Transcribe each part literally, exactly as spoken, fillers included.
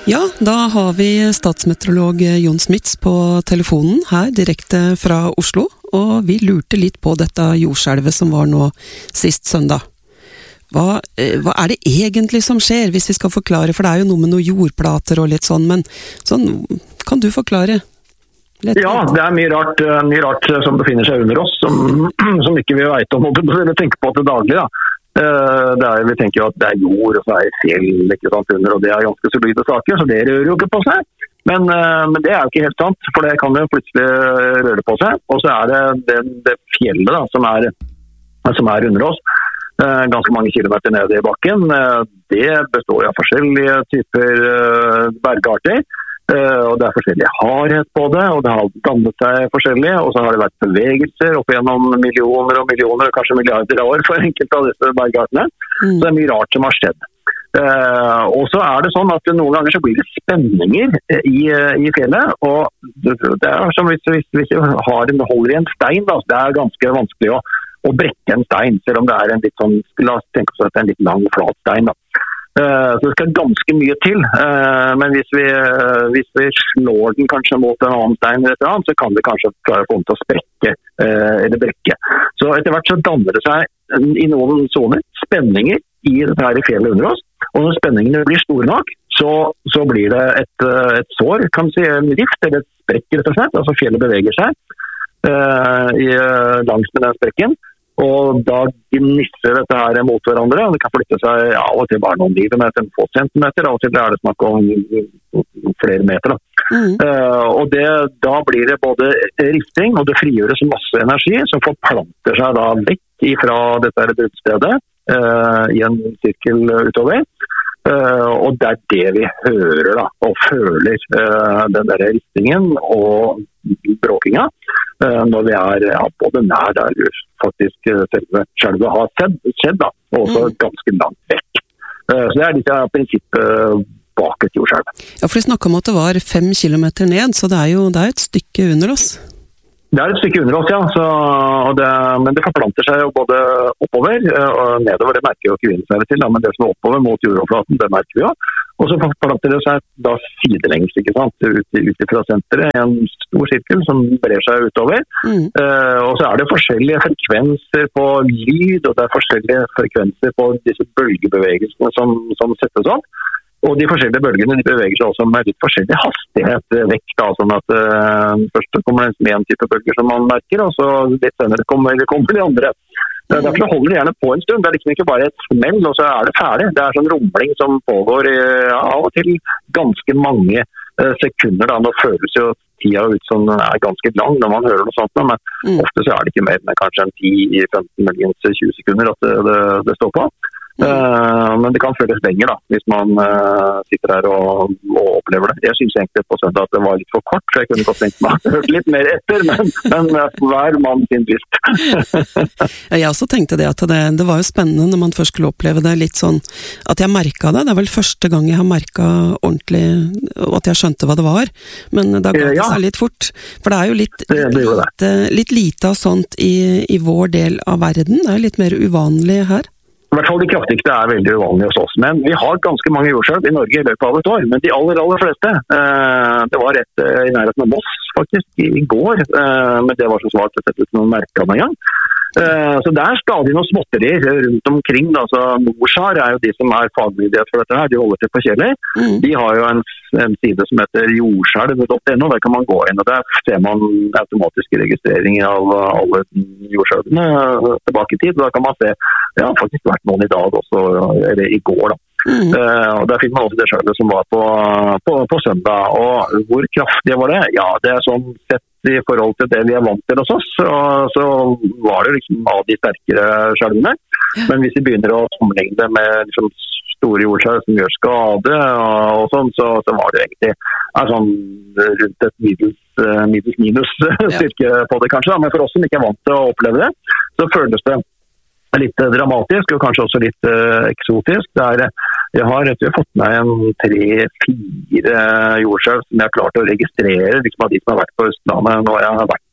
Ja, da har vi statsmeteorolog Jon Smits på telefonen her direkte fra Oslo, og vi lurte litt på dette jordskjelvet som var nå sist søndag. Hva, hva er det egentlig som skjer, hvis vi skal forklare, for det er jo noe med noen jordplater og litt sånn, men sånn, kan du forklare? Litt ja, det er mye rart, mye rart som befinner seg under oss, som, som ikke vi vet om, eller tenker på til daglig, da. Det er, vi tenker jo at det er jord og så er det fjell ikke sant, under, og det er ganske solide saker, så det rører jo ikke på seg. Men, men det er jo ikke helt sant, for det kan jo plutselig røre på seg. Og så er det det, det fjellet da, som er, som er under oss, ganske mange kilometer nede i bakken. Det består av forskjellige typer bergarter. Uh, og det er forskjellig hardhet på det, og det har dannet seg forskjellig, og så har det vært bevegelser opp gjennom millioner og millioner, kanskje milliarder av år for enkelte av disse bergartene. Mm. Så det er mye rart som har skjedd. Uh, og så er det sånn at noen ganger så blir det spenninger i, i fjellet, og det er som hvis, hvis, hvis vi har en, holder i en stein, da, det er ganske vanskelig å, å brekke en stein, selv om det er en litt sånn, la oss tenke oss at det er en litt lang, flat stein da. Uh, så det skal ganske mye til, uh, men hvis vi, uh, hvis vi slår den kanskje mot en annen stein eller et eller annet, så kan det kanskje klare å få den til å sprekke uh, eller brekke. Så etter hvert så danner det seg i noen zoner spenninger i dette her i fjellet under oss, og når spenningene blir store nok, så, så blir det et, et sår, kan vi si, en rift eller et sprekk rett og slett, altså fjellet beveger seg uh, i, langs med den sprekken. Og da gnisser dette her mot hverandre, og det kan flytte seg ja, av og til bare noen millimeter, få centimeter, av og til er det snakk om flere meter. Da. Mm. Uh, og det, da blir det både rifting, og det frigjøres masse energi som forplanter seg da vekk fra dette bruddstedet uh, i en sirkel utover. Uh, og det er det vi hører da, og føler uh, den der riftingen og bråkinga uh, når vi er ja, både nær der faktisk uh, selve skjelvet har skjedd, skjedd da, og også mm. ganske langt vekk. Uh, så det er litt av prinsippet bak et jordskjelv. Ja, for vi snakket om at det var fem kilometer ned, så det er jo det er et stykke under oss. Det er et stykke under oss, ja. Så, og det, men det forplanter seg jo både oppover og nedover. Det merker jo ikke vi seg til, da, men det som er oppover mot jordoverflaten, det merker vi jo. Og så forplanter det seg da sidelengs, ikke sant, ut, ut fra senteret, en stor sirkel som brer seg utover. Mm. Uh, og så er det forskjellige frekvenser på lyd, og det er forskjellige frekvenser på disse bølgebevegelsene som, som settes opp. Og de forskjellige bølgene de beveger seg også med litt forskjellig hastighet vekk, da, sånn at uh, først kommer det en type bølger som man merker, og så litt senere kommer, kommer de andre. Mm. Derfor holder det gjerne på en stund. Det er liksom ikke bare et smell, og så er det ferdig. Det er sånn rumling som pågår i, av og til ganske mange uh, sekunder. Da. Nå føles jo tida ut som den er ganske lang når man hører noe sånt, men mm. ofte så er det ikke mer enn kanskje en ti femten muligens tjue sekunder at det, det, det står på. Mm. Uh, men det kan føles lenger da, hvis man uh, sitter her og, og opplever det. Jeg synes egentlig på søndag at det var litt for kort, så jeg kunne godt tenkt meg å høre litt mer etter, men, men uh, hver mann sin lyst. Jeg også tenkte det at det, det var jo spennende når man først skulle oppleve det litt sånn, at jeg merket det. Det er vel første gang jeg har merket ordentlig, og at jeg skjønte hva det var, men da ga det ja. seg litt fort. For det er jo litt, det, det lite, litt lite av sånt i, i vår del av verden. Det er litt mer uvanlig her. I hvert fall de kraftigste er veldig uvanlige hos oss, men vi har ganske mange jordskjelv i Norge i løpet av et år, men de aller, aller fleste, eh, det var rett eh, i nærheten av Moss faktisk i går, eh, men det var så svart å sette ut noen merker med en gang. Eh, så det er stadig noen småtterier rundt omkring, da. Så NORSAR er jo de som er fagmyndighet for dette her, de holder til på Kjeller. Mm. De har jo en, en side som heter jordskjelv punktum no, der kan man gå inn, og der ser man automatiske registreringer av alle jordskjelvene tilbake i tid, og da kan man se, det har faktisk vært noen i dag også, eller i går da. Mm. Uh, og der fikk man også det skjelvet som var på, på, på søndag, og hvor kraftig var det? Ja, det er sånn sett i forhold til det vi er vant til hos oss, og så var det liksom av de sterkere skjelvene. Men hvis vi begynner å sammenligne det med liksom store jordskjelv som gjør skade og, og sånn, så, så var det egentlig er sånn rundt et middels, middels minus styrke på det kanskje, da. Men for oss som ikke er vant til å oppleve det, så føles det litt dramatisk og kanskje også litt uh, eksotisk. Det er, jeg har rett og slett fått meg en tre-fire jordskjelv som jeg har klart å registrere, liksom av de som har vært på Østlandet når jeg har vært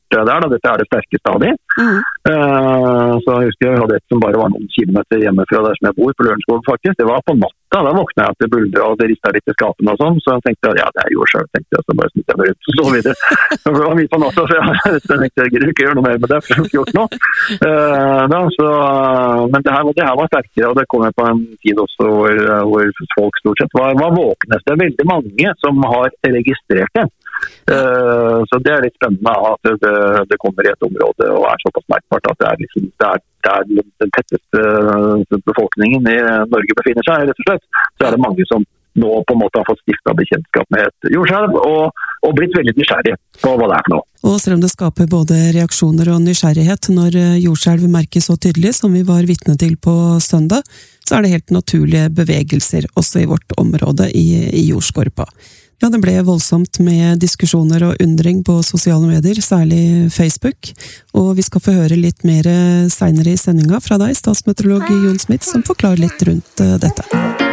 der. Da. Dette er det sterkeste av de. Mm. Uh, så jeg husker jeg hadde et som bare var noen kilometer hjemme fra der som jeg bor, på Lørenskog faktisk. Det var på natta. Da våkna jeg til bulder og det ristet litt i skapene og sånn. Så jeg tenkte ja, det er jo selv, tenkte jeg. Så bare snitt jeg meg ut og så videre. Det var mye på natta, så jeg tenkte jeg gidder ikke gjøre noe mer med det, for jeg har ikke gjort noe. Uh, da, så, men det her, det her var sterkere, og det kom jeg på en tid også hvor, hvor folk stort sett var, var våkne. Det er veldig mange som har registrert det. Uh, så det er litt spennende at det, det kommer i et område og er såpass merkbart at det er, liksom, det er, det er den tetteste befolkningen i Norge befinner seg, rett og slett. Så er det mange som nå på en måte har fått stiftet bekjentskap med et jordskjelv og, og blitt veldig nysgjerrig på hva det er for noe. Og selv om det skaper både reaksjoner og nysgjerrighet når jordskjelv merkes så tydelig som vi var vitne til på søndag, så er det helt naturlige bevegelser også i vårt område i, i jordskorpa. Ja, det ble voldsomt med diskusjoner og undring på sosiale medier, særlig Facebook, og vi skal få høre litt mer senere i sendinga fra deg, statsmeteorolog Jon Smits, som forklarer litt rundt dette.